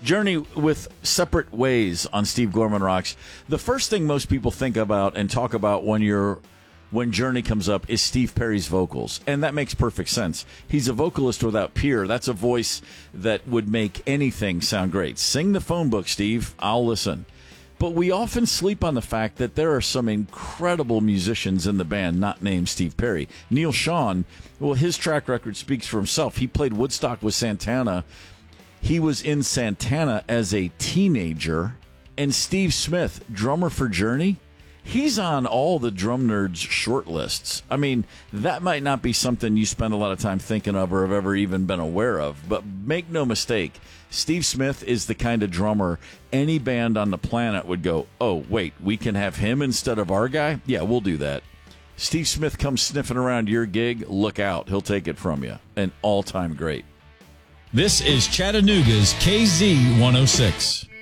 Journey with Separate Ways on Steve Gorman Rocks. The first thing most people think about and talk about when Journey comes up is Steve Perry's vocals, and that makes perfect sense. He's a vocalist without peer. That's a voice that would make anything sound great. Sing the phone book, Steve. I'll listen. But we often sleep on the fact that there are some incredible musicians in the band not named Steve Perry. Neil Schon, well, his track record speaks for himself. He played Woodstock with Santana. He was in Santana as a teenager. And Steve Smith, drummer for Journey, he's on all the Drum Nerds short lists. I mean, that might not be something you spend a lot of time thinking of or have ever even been aware of, but make no mistake, Steve Smith is the kind of drummer any band on the planet would go, oh, wait, we can have him instead of our guy? Yeah, we'll do that. Steve Smith comes sniffing around your gig, look out. He'll take it from you. An all-time great. This is Chattanooga's KZ 106.